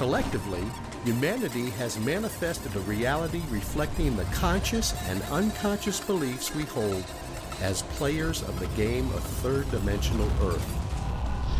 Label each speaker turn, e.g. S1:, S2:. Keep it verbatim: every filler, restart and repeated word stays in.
S1: Collectively, humanity has manifested a reality reflecting the conscious and unconscious beliefs we hold as players of the game of third-dimensional Earth.